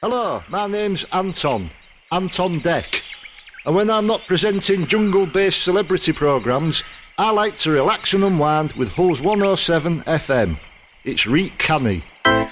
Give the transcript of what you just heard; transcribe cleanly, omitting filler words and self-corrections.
Hello, my name's Anton Deck. And when I'm not presenting jungle-based celebrity programmes, I like to relax and unwind with Hull's 107 FM. It's Reek Canny.